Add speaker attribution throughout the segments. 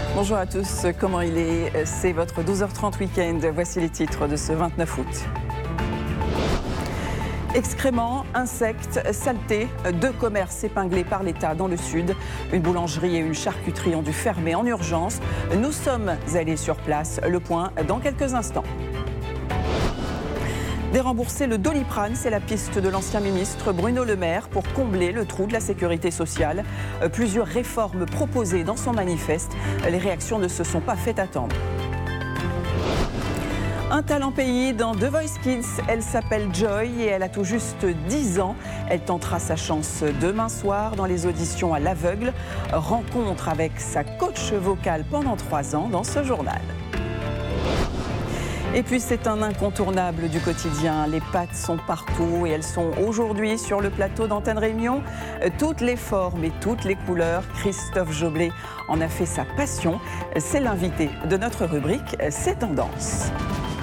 Speaker 1: Bonjour à tous, comment il est? C'est votre 12h30 week-end. Voici les titres de ce 29 août. Excréments, insectes, saletés, 2 commerces épinglés par l'État dans le sud. Une boulangerie et une charcuterie ont dû fermer en urgence. Nous sommes allés sur place. Le point dans quelques instants. Dérembourser le Doliprane, c'est la piste de l'ancien ministre Bruno Le Maire pour combler le trou de la sécurité sociale. Plusieurs réformes proposées dans son manifeste. Les réactions ne se sont pas fait attendre. Un talent pays dans The Voice Kids. Elle s'appelle Joy et elle a tout juste 10 ans. Elle tentera sa chance demain soir dans les auditions à l'aveugle. Rencontre avec sa coach vocale pendant 3 ans dans ce journal. Et puis c'est un incontournable du quotidien. Les pâtes sont partout et elles sont aujourd'hui sur le plateau d'Antenne Réunion. Toutes les formes et toutes les couleurs. Christophe Joblé en a fait sa passion. C'est l'invité de notre rubrique C'est Tendance.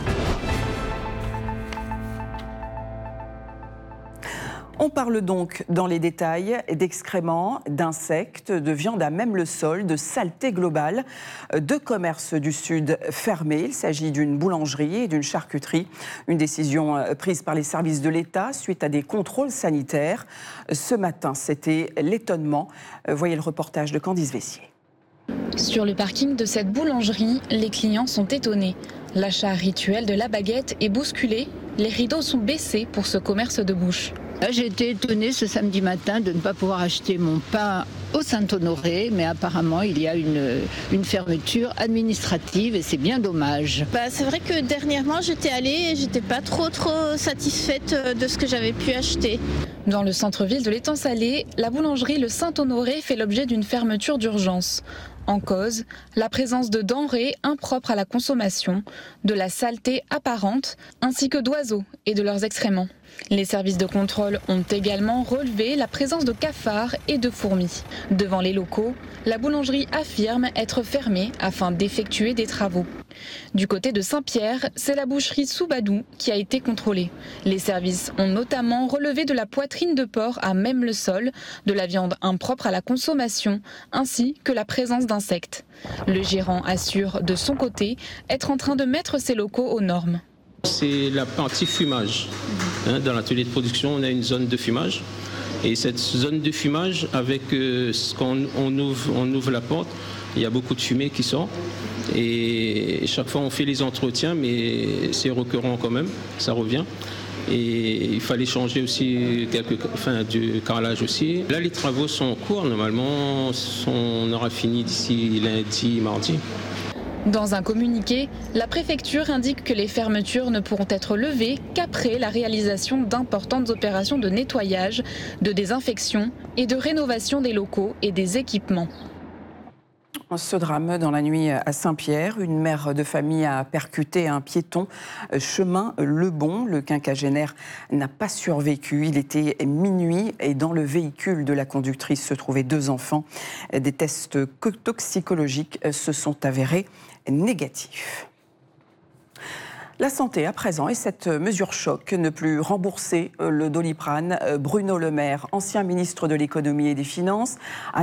Speaker 1: On parle donc dans les détails d'excréments, d'insectes, de viande à même le sol, de saleté globale. 2 commerces du Sud fermés. Il s'agit d'une boulangerie et d'une charcuterie. Une décision prise par les services de l'État suite à des contrôles sanitaires. Ce matin, c'était l'étonnement. Voyez le reportage de Candice Vessier.
Speaker 2: Sur le parking de cette boulangerie, les clients sont étonnés. L'achat rituel de la baguette est bousculé. Les rideaux sont baissés pour ce commerce de bouche.
Speaker 3: Là, j'ai été étonnée ce samedi matin de ne pas pouvoir acheter mon pain au Saint-Honoré, mais apparemment il y a une fermeture administrative et c'est bien dommage.
Speaker 4: C'est vrai que dernièrement j'étais allée et j'étais pas trop satisfaite de ce que j'avais pu acheter.
Speaker 2: Dans le centre-ville de l'Étang Salé, la boulangerie Le Saint-Honoré fait l'objet d'une fermeture d'urgence. En cause, la présence de denrées impropres à la consommation, de la saleté apparente, ainsi que d'oiseaux et de leurs excréments. Les services de contrôle ont également relevé la présence de cafards et de fourmis. Devant les locaux, la boulangerie affirme être fermée afin d'effectuer des travaux. Du côté de Saint-Pierre, c'est la boucherie Soubadou qui a été contrôlée. Les services ont notamment relevé de la poitrine de porc à même le sol, de la viande impropre à la consommation, ainsi que la présence d'insectes. Le gérant assure de son côté être en train de mettre ses locaux aux normes.
Speaker 5: C'est la partie fumage. Dans l'atelier de production, on a une zone de fumage. Et cette zone de fumage, avec quand on ouvre la porte, il y a beaucoup de fumée qui sort. Et chaque fois, on fait les entretiens, mais c'est récurrent quand même, ça revient. Et il fallait changer aussi du carrelage aussi. Là, les travaux sont en cours. Normalement, on aura fini d'ici lundi, mardi.
Speaker 2: Dans un communiqué, la préfecture indique que les fermetures ne pourront être levées qu'après la réalisation d'importantes opérations de nettoyage, de désinfection et de rénovation des locaux et des équipements.
Speaker 1: Ce drame dans la nuit à Saint-Pierre, une mère de famille a percuté un piéton chemin Le Bon. Le quinquagénaire n'a pas survécu. Il était minuit et dans le véhicule de la conductrice se trouvaient 2 enfants. Des tests toxicologiques se sont avérés négatifs. La santé à présent et cette mesure choc, ne plus rembourser le Doliprane. Bruno Le Maire, ancien ministre de l'économie et des finances,